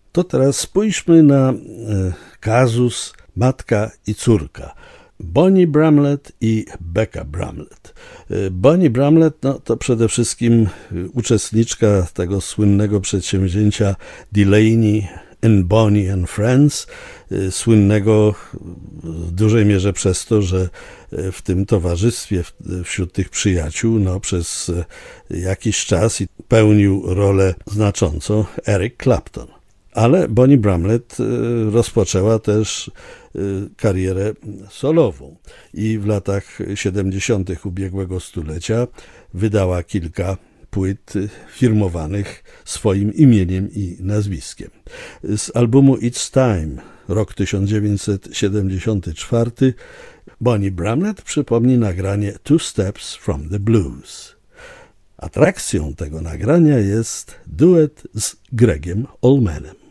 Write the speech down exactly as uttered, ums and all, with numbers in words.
To teraz spójrzmy na e, kazus matka i córka. Bonnie Bramlett i Becca Bramlett. Bonnie Bramlett no, to przede wszystkim uczestniczka tego słynnego przedsięwzięcia Delaney and Bonnie and Friends, słynnego w dużej mierze przez to, że w tym towarzystwie, wśród tych przyjaciół, no, przez jakiś czas pełnił rolę znaczącą Eric Clapton. Ale Bonnie Bramlett rozpoczęła też karierę solową i w latach siedemdziesiątych ubiegłego stulecia wydała kilka płyt firmowanych swoim imieniem i nazwiskiem. Z albumu It's Time, rok tysiąc dziewięćset siedemdziesiąty czwarty, Bonnie Bramlett przypomni nagranie Two Steps from the Blues. Atrakcją tego nagrania jest duet z Gregiem Allmanem.